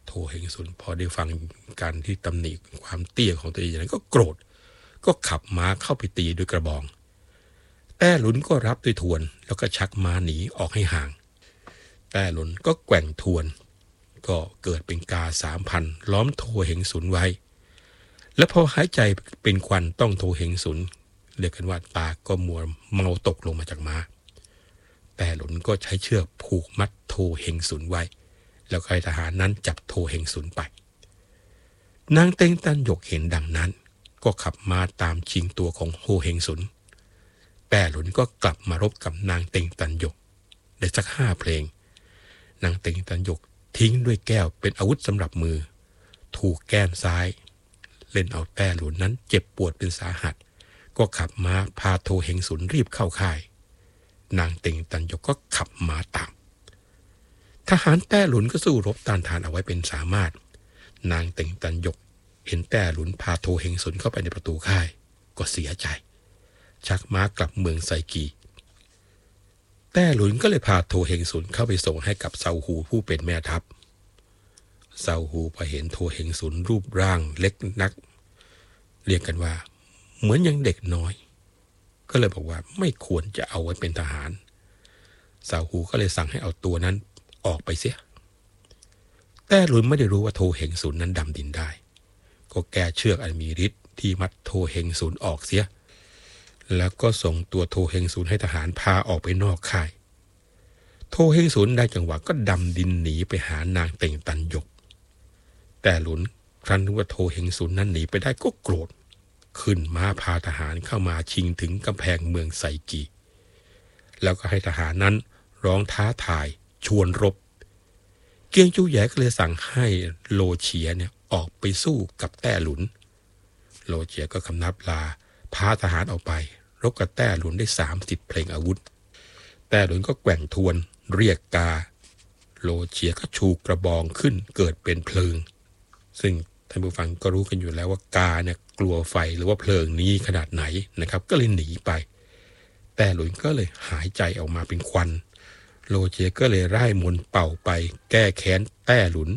โทเฮงสุนพอได้ฟังการที่ตำหนิความเตี้ยของตัวเองอย่างนั้นก็โกรธก็ขับม้าเข้าไปตีด้วยกระบองแต้หลุนก็รับด้วยทวนแล้วก็ชักม้าหนีออกให้ห่างแต้หลุนก็แกว่งทวนก็เกิดเป็นกา3,000ล้อมโทเฮงสุนไว้และพอหายใจเป็นควันต้องโทเฮงสุนเรียกกันว่าตาก็มัวเมาตกลงมาจากม้าแต่หลุนก็ใช้เชือกผูกมัดโทเฮงสุนไว้แล้วก็ให้ทหารนั้นจับโทเฮงสุนไปนางเต็งตันหยกเห็นดังนั้นก็ขับม้าตามชิงตัวของโทเฮงสุนแต่หลุนก็กลับมารบกับนางเต็งตันหยกได้สัก5 เพลงนางเต็งตันหยกทิ้งด้วยแก้วเป็นอาวุธสำหรับมือถูกแก้มซ้ายเล่นเอาแต่หลุนนั้นเจ็บปวดเป็นสาหัสก็ขับม้าพาโทเฮงสุนรีบเข้าค่ายนางเต็งตันหยกก็ขับม้าตามทหารแต้หลุนก็สู้รบต้านทานเอาไว้เป็นสามารถนางเต็งตันหยกเห็นแต้หลุนพาโทเฮงสุนเข้าไปในประตูค่ายก็เสียใจชักม้ากลับเมืองไซกีแต้หลุนก็เลยพาโทเฮงสุนเข้าไปส่งให้กับเซาฮูผู้เป็นแม่ทัพเซาฮูพอเห็นโทเฮงสุนรูปร่างเล็กนักเรียกกันว่าเหมือนยังเด็กน้อยก็เลยบอกว่าไม่ควรจะเอาไว้เป็นทหารเซาฮูก็เลยสั่งให้เอาตัวนั้นออกไปเสียแต่หลุนไม่ได้รู้ว่าโทเฮงสุนนั้นดำดินได้ก็แก้เชือกอันมีฤทธิ์ที่มัดโทเฮงสุนออกเสียแล้วก็ส่งตัวโทเฮงสุนให้ทหารพาออกไปนอกค่ายโทเฮงสุนได้จังหวะก็ดำดินหนีไปหานางเต่งตันหยกแต่หลุนครั้นรู้ว่าโทเฮงสุนนั้นหนีไปได้ก็โกรธขึ้นม้าพาทหารเข้ามาชิงถึงกำแพงเมืองไซกีแล้วก็ให้ทหารนั้นร้องท้าทายชวนรบเกียงจูแย่ก็เลยสั่งให้โลเฉียเนี่ยออกไปสู้กับแต้หลุนโลเฉียก็คำนับลาพาทหารออกไปรบกับแต้หลุนได้30 เพลงอาวุธแต้หลุนก็แกว่งทวนเรียกกาโลเฉียก็ชูกระบองขึ้นเกิดเป็นเพลิงซึ่งท่านผู้ฟังก็รู้กันอยู่แล้วว่ากาเนี่ยกลัวไฟหรือว่าเพลิงนี้ขนาดไหนนะครับก็เลยหนีไปแต้หลุนก็เลยหายใจออกมาเป็นควันโลเฉียก็เลยร่ายมนต์เป่าไปแก้แค้นแต้หลุน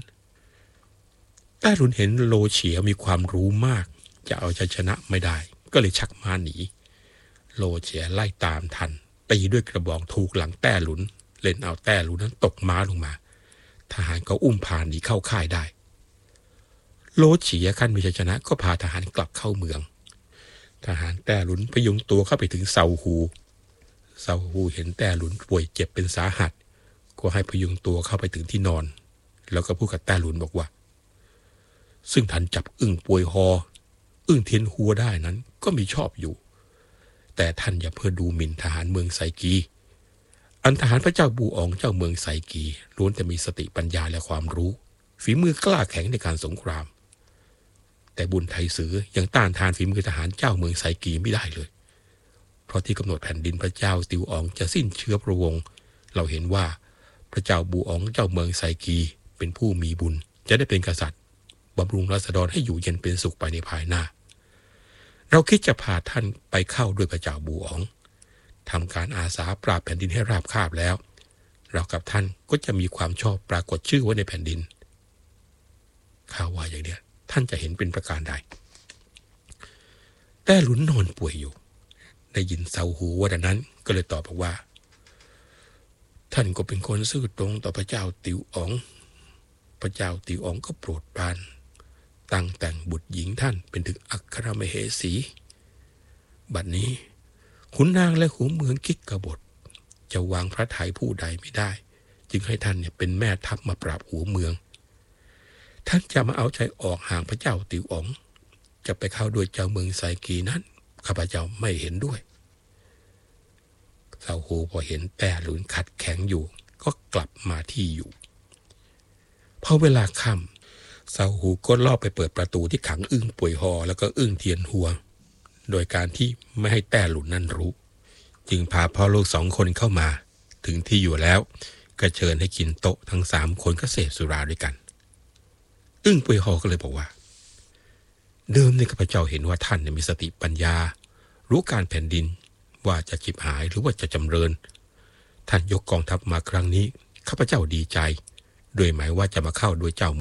เห็นโลเฉียมีความรู้มากจะเอาชัยชนะไม่ได้ก็เลยชักม้าหนีโลเฉียไล่ตามทันตีด้วยกระบองถูกหลังแต้หลุนเล่นเอาแต้หลุนนั้นตกม้าลงมาทหารก็อุ้มพาหนีเข้าค่ายได้โลเฉียขั้นมีชัยชนะก็พาทหารกลับเข้าเมืองทหารแต้หลุนพยุงตัวเข้าไปถึงเซาฮูเห็นแต้หลุนป่วยเจ็บเป็นสาหัสก็ให้พยุงตัวเข้าไปถึงที่นอนแล้วก็พูดกับแต้หลุนบอกว่าซึ่งท่านจับอึ่งป่วยฮออึ่งเทียนหัวได้นั้นก็มีชอบอยู่แต่ท่านอย่าเพื่อดูหมิ่นทหารเมืองไซกีอันทหารพระเจ้าบูอองเจ้าเมืองไซกีล้วนแต่มีสติปัญญาและความรู้ฝีมือกล้าแข็งในการสงครามแต่บุญไทสือยังต้านทานฝีมือทหารเจ้าเมืองไซกีไม่ได้เลยเพราะที่กำหนดแผ่นดินพระเจ้าติวอองจะสิ้นเชื้อพระวงศ์เราเห็นว่าพระเจ้าบูอองเจ้าเมืองไซกีเป็นผู้มีบุญจะได้เป็นกษัตริย์บำรุงราษฎรให้อยู่เย็นเป็นสุขไปในภายหน้าเราคิดจะพาท่านไปเข้าด้วยพระเจ้าบูอองทำการอาสาปราบแผ่นดินให้ราบคาบแล้วเรากับท่านก็จะมีความชอบปรากฏชื่อไว้ในแผ่นดินข้าว่าอย่างเนี้ยท่านจะเห็นเป็นประการใดแต่หลุนนอนป่วยอยู่ได้ยินเซาฮูว่าดังนั้นก็เลยตอบบอกว่าท่านก็เป็นคนซื่อตรงต่อพระเจ้าติวอ๋องพระเจ้าติวอ๋องก็โปรดปรานตั้งแต่งบุตรหญิงท่านเป็นถึงอัครมเหสีบัดนี้ขุนนางและขุนเมืองคิกกบฏจะวางพระทัยผู้ใดไม่ได้จึงให้ท่านเนี่ยเป็นแม่ทัพมาปราบหัวเมืองท่านจะมาเอาใจออกห่างพระเจ้าติวอ๋องจะไปเข้าด้วยเจ้าเมืองไซกีนั้นข้าพเจ้าไม่เห็นด้วยเซาฮูพอเห็นแต่หลุนขัดแข็งอยู่ก็กลับมาที่อยู่พอเวลาค่ำเซาฮูก็ลอบไปเปิดประตูที่ขังอึ้งป่วยฮอแล้วก็อึ้งเทียนหัวโดยการที่ไม่ให้แต่หลุนนั่นรู้จึงพาพ่อลูก2 คนเข้ามาถึงที่อยู่แล้วก็เชิญให้กินโต๊ะทั้ง3 คนก็เสพสุราด้วยกันอึ้งป่วยฮอก็เลยบอกว่าเดิมในข้าพเจ้าเห็นว่าท่านมีสติปัญญารู้การแผ่นดินว่าจะฉิบหายหรือว่าจะจำเริญท่านยกกองทัพมาครั้งนี้ข้าพเจ้าดีใจโดยหมายว่าจะมาเข้าด้วยเจ้า